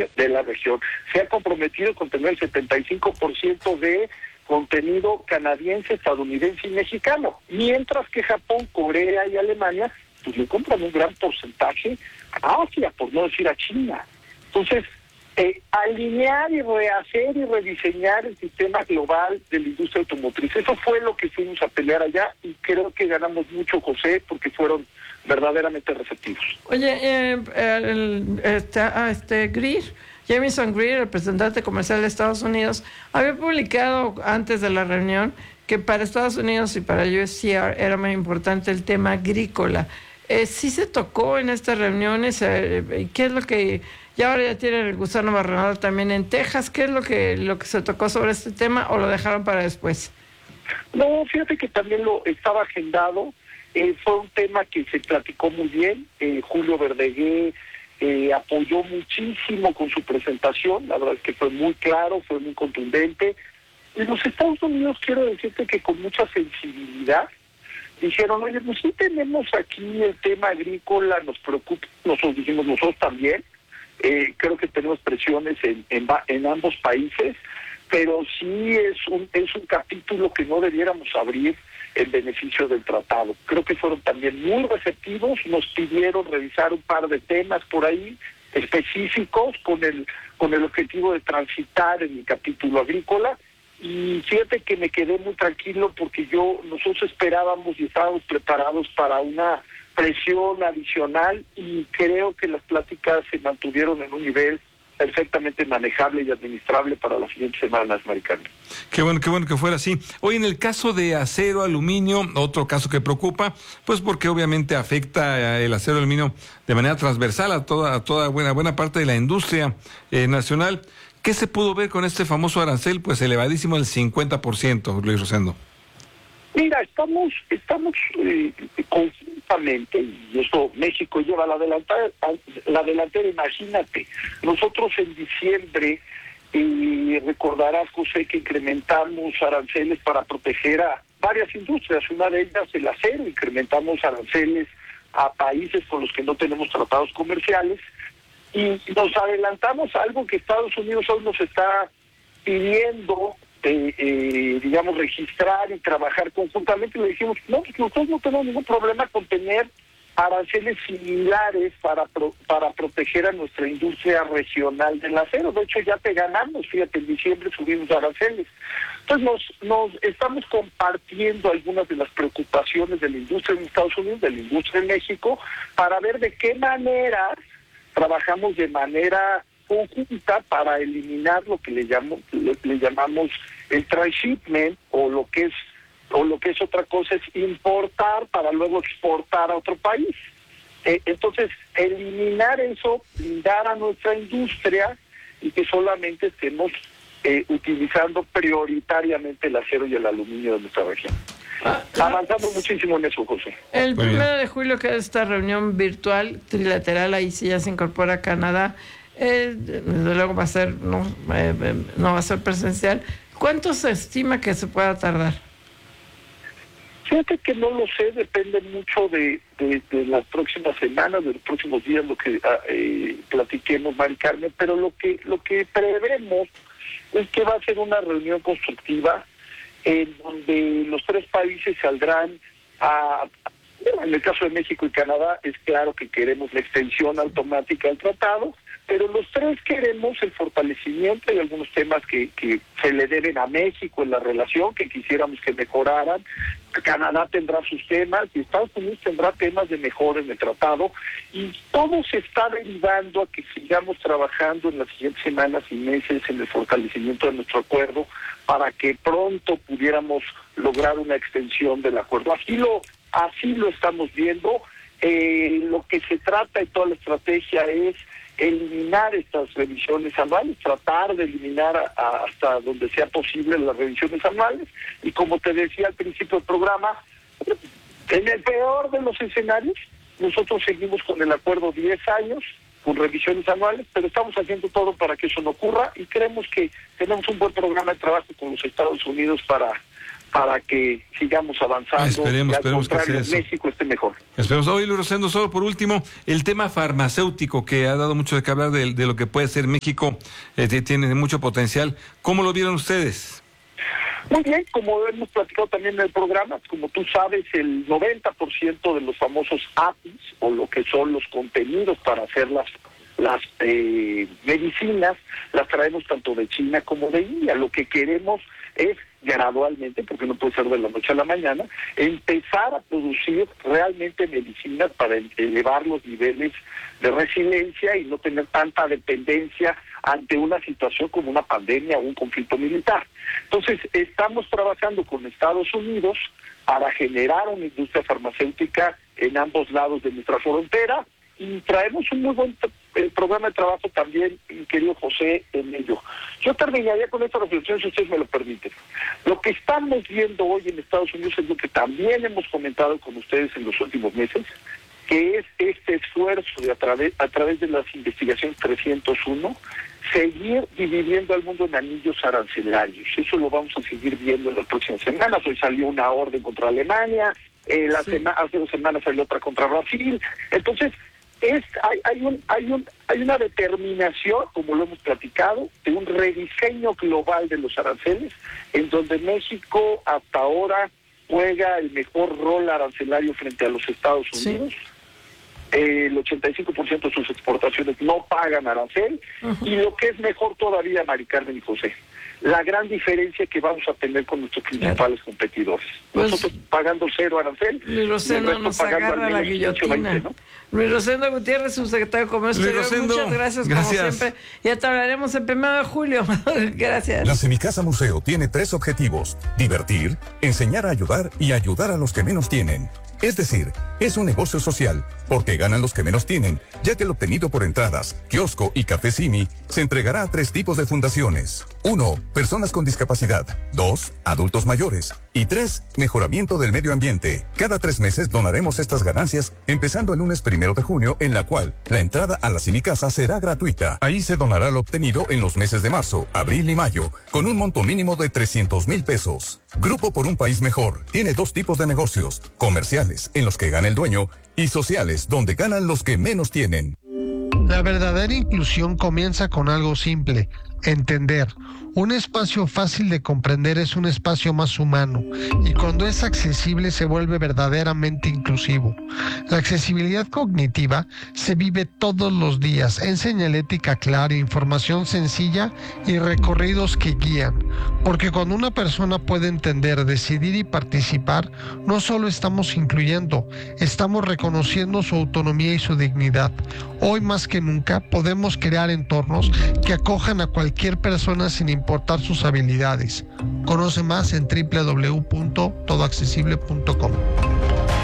de la región. Se ha comprometido con tener el 75% de contenido canadiense, estadounidense y mexicano, mientras que Japón, Corea y Alemania pues le compran un gran porcentaje a Asia, por no decir a China. Entonces, alinear y rehacer y rediseñar el sistema global de la industria automotriz, eso fue lo que fuimos a pelear allá, y creo que ganamos mucho, José, porque fueron verdaderamente receptivos. Oye, Greer, Jamieson Greer, representante comercial de Estados Unidos, había publicado antes de la reunión que para Estados Unidos y para USTR era muy importante el tema agrícola. ¿Sí se tocó en estas reuniones? ¿Qué es lo que... Ya ahora ya tienen el gusano barrenador también en Texas? ¿Qué es lo que se tocó sobre este tema o lo dejaron para después? No, fíjate que también lo estaba agendado. Fue un tema que se platicó muy bien. Julio Verdegué apoyó muchísimo con su presentación. La verdad es que fue muy claro, fue muy contundente. Y los Estados Unidos, quiero decirte que con mucha sensibilidad, dijeron, oye, pues sí tenemos aquí el tema agrícola, nos preocupa, nosotros dijimos, nosotros también. Creo que tenemos presiones en ambos países, pero sí es un capítulo que no debiéramos abrir en beneficio del tratado. Creo que fueron también muy receptivos, nos pidieron revisar un par de temas por ahí específicos con el objetivo de transitar en el capítulo agrícola, y fíjate que me quedé muy tranquilo porque nosotros esperábamos y estábamos preparados para una presión adicional, y creo que las pláticas se mantuvieron en un nivel perfectamente manejable y administrable para las siguientes semanas, Maricarmen. Qué bueno que fuera así. Hoy en el caso de acero, aluminio, otro caso que preocupa, pues porque obviamente afecta el acero, aluminio de manera transversal a toda buena parte de la industria nacional. ¿Qué se pudo ver con este famoso arancel? Pues elevadísimo, el 50%, Luis Rosendo. Mira, estamos conjuntamente, y eso México lleva la delantera, imagínate. Nosotros en diciembre, recordarás, José, que incrementamos aranceles para proteger a varias industrias, una de ellas el acero. Incrementamos aranceles a países con los que no tenemos tratados comerciales, y nos adelantamos a algo que Estados Unidos hoy nos está pidiendo, digamos, registrar y trabajar conjuntamente. Le dijimos, no, pues nosotros no tenemos ningún problema con tener aranceles similares para proteger a nuestra industria regional del acero. De hecho, ya te ganamos, fíjate, en diciembre subimos aranceles. Entonces nos estamos compartiendo algunas de las preocupaciones de la industria en Estados Unidos, de la industria en México, para ver de qué manera trabajamos de manera conjunta para eliminar lo que le llamamos el transshipment, o lo que es otra cosa es importar para luego exportar a otro país. Entonces, eliminar eso, blindar a nuestra industria, y que solamente estemos utilizando prioritariamente el acero y el aluminio de nuestra región. Avanzamos muchísimo en eso, José. El 1 de julio queda esta reunión virtual trilateral, ahí sí ya se incorpora Canadá. Desde luego va a ser no va a ser presencial. ¿Cuánto se estima que se pueda tardar? Fíjate que no lo sé, depende mucho de las próximas semanas, de los próximos días, lo que platiquemos, Mari Carmen, pero lo que prevemos es que va a ser una reunión constructiva en donde los tres países saldrán en el caso de México y Canadá, es claro que queremos la extensión automática del tratado, pero los tres queremos el fortalecimiento y algunos temas que se le deben a México en la relación, que quisiéramos que mejoraran. Canadá tendrá sus temas y Estados Unidos tendrá temas de mejora en el tratado, y todo se está derivando a que sigamos trabajando en las siguientes semanas y meses en el fortalecimiento de nuestro acuerdo para que pronto pudiéramos lograr una extensión del acuerdo. Así lo estamos viendo. Lo que se trata de toda la estrategia es eliminar estas revisiones anuales, tratar de eliminar hasta donde sea posible las revisiones anuales, y como te decía al principio del programa, en el peor de los escenarios, nosotros seguimos con el acuerdo 10 años, con revisiones anuales, pero estamos haciendo todo para que eso no ocurra, y creemos que tenemos un buen programa de trabajo con los Estados Unidos para que sigamos avanzando. Esperemos y al contrario, que sea eso. México esté mejor. Esperemos. Oye, Luis Rosendo, solo por último, el tema farmacéutico que ha dado mucho de qué hablar de lo que puede ser México, tiene mucho potencial. ¿Cómo lo vieron ustedes? Muy bien, como hemos platicado también en el programa, como tú sabes, el 90% de los famosos APIs, o lo que son los contenidos para hacer las medicinas, las traemos tanto de China como de India. Lo que queremos es gradualmente, porque no puede ser de la noche a la mañana, empezar a producir realmente medicinas para elevar los niveles de resiliencia y no tener tanta dependencia ante una situación como una pandemia o un conflicto militar. Entonces, estamos trabajando con Estados Unidos para generar una industria farmacéutica en ambos lados de nuestra frontera, y traemos un muy buen programa de trabajo también, mi querido José, en ello. Yo terminaría con esta reflexión, si ustedes me lo permiten. Lo que estamos viendo hoy en Estados Unidos es lo que también hemos comentado con ustedes en los últimos meses, que es este esfuerzo de a través de las investigaciones 301, seguir dividiendo al mundo en anillos arancelarios. Eso lo vamos a seguir viendo en las próximas semanas. Hoy salió una orden contra Alemania, hace 2 semanas salió otra contra Brasil. Entonces, hay una determinación, como lo hemos platicado, de un rediseño global de los aranceles, en donde México hasta ahora juega el mejor rol arancelario frente a los Estados Unidos. Sí. El 85% de sus exportaciones no pagan arancel, y lo que es mejor todavía, Mari Carmen y José, la gran diferencia que vamos a tener con nuestros principales competidores. Nosotros pagando 0 arancel, Luis Rosendo nos agarra la guillotina. 20, ¿no? Luis Rosendo Gutiérrez, subsecretario de Comercio Exterior, muchas gracias como siempre. Ya te hablaremos el 1 de julio. Gracias. La Semicasa Museo tiene 3 objetivos: divertir, enseñar a ayudar y ayudar a los que menos tienen. Es decir, es un negocio social, porque ganan los que menos tienen, ya que el obtenido por entradas, kiosco y café Simi se entregará a 3 tipos de fundaciones. 1. Personas con discapacidad. 2. Adultos mayores. Y 3. Mejoramiento del medio ambiente. Cada 3 meses donaremos estas ganancias, empezando el lunes 1 de junio, en la cual la entrada a la Semicasa será gratuita. Ahí se donará lo obtenido en los meses de marzo, abril y mayo, con un monto mínimo de 300,000 pesos. Grupo por un País Mejor tiene 2 tipos de negocios: comerciales, en los que gana el dueño, y sociales, donde ganan los que menos tienen. La verdadera inclusión comienza con algo simple: entender. Un espacio fácil de comprender es un espacio más humano, y cuando es accesible se vuelve verdaderamente inclusivo. La accesibilidad cognitiva se vive todos los días en señalética clara, información sencilla y recorridos que guían. Porque cuando una persona puede entender, decidir y participar, no solo estamos incluyendo, estamos reconociendo su autonomía y su dignidad. Hoy más que nunca podemos crear entornos que acojan a cualquier persona sin importar sus habilidades. Conoce más en www.todoaccesible.com.